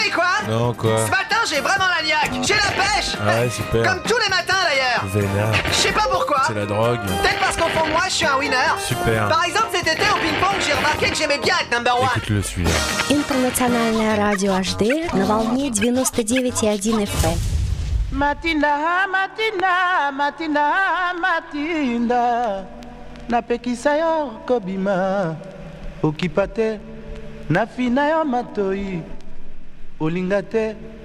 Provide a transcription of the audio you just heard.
savez quoi? Non, quoi? Ce matin, j'ai vraiment la niaque. J'ai la pêche. Ah ouais, super. Comme tous les matins d'ailleurs. Vénard. Je sais pas pourquoi. C'est la drogue. Peut-être parce qu'au fond de moi, je suis un winner. Super. Par exemple, cet été au ping-pong, j'ai remarqué que j'aimais bien être number one. Écoute-le celui-là. Интернациональное радио HD на волне 99,1 FM. Matinda, matinda, matinda, matinda. Napekisa yo kobima. Okipate, nafina yo matoi. Olingate.